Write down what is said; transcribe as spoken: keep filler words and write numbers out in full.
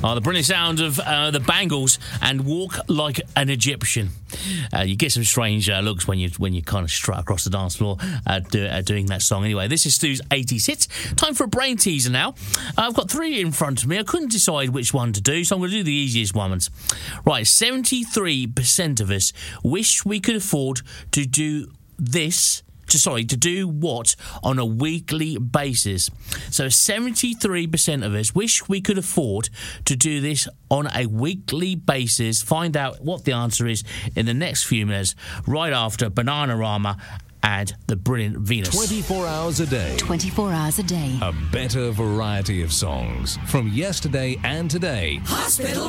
Oh, the brilliant sound of uh, the Bangles and Walk Like an Egyptian. Uh, you get some strange uh, looks when you when you kind of strut across the dance floor uh, do, uh, doing that song. Anyway, this is Stu's eighties hits. Time for a brain teaser now. Uh, I've got three in front of me. I couldn't decide which one to do, so I'm going to do the easiest ones. Right, seventy-three percent of us wish we could afford to do this... To, sorry, to do what on a weekly basis. So seventy-three percent of us wish we could afford to do this on a weekly basis. Find out what the answer is in the next few minutes, right after Bananarama and the brilliant Venus. twenty-four hours a day. twenty-four hours a day. A better variety of songs from yesterday and today. Hospital